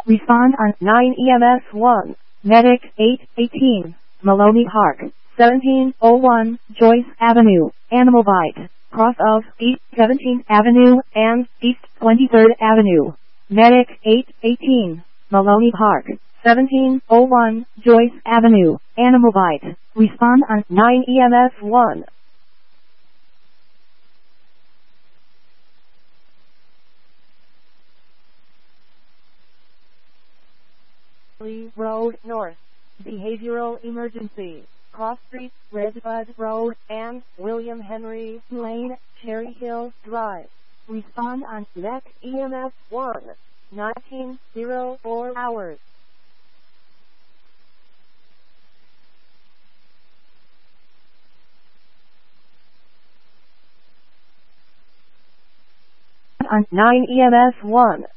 Respond on 9 EMS 1. Medic 818. Maloney Park. 1701 Joyce Avenue. Animal Bite. Cross of East 17th Avenue and East 23rd Avenue. Medic 818. Maloney Park. 1701 Joyce Avenue. Animal Bite. Respond on 9 EMS 1. Lee Road North. Behavioral emergency. Cross Street, Redbud Road, and William Henry Lane, Cherry Hill Drive. Respond on next EMS 1. 1904 hours. On 9 EMS 1.